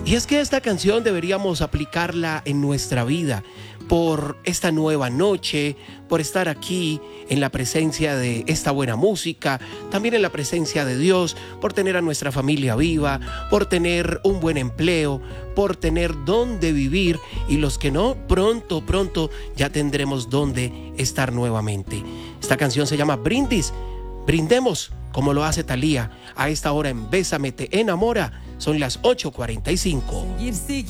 Y es que esta canción deberíamos aplicarla en nuestra vida por esta nueva noche, por estar aquí en la presencia de esta buena música, también en la presencia de Dios, por tener a nuestra familia viva, por tener un buen empleo, por tener dónde vivir, y los que no, pronto ya tendremos dónde estar nuevamente. Esta canción se llama Brindis. Brindemos como lo hace Thalía a esta hora en Bésame te enamora. Son las 8:45.